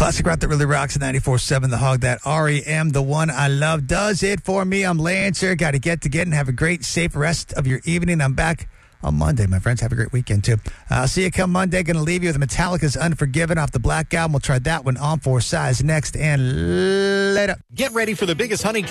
Classic rock that really rocks at 94.7 The Hog. That REM, the one I love, does it for me. I'm Lance here. Got to get and have a great, safe rest of your evening. I'm back on Monday, my friends. Have a great weekend, too. I'll see you come Monday. Going to leave you with Metallica's Unforgiven off the Black Album. We'll try that one on for size next. And later. Get ready for the biggest hunting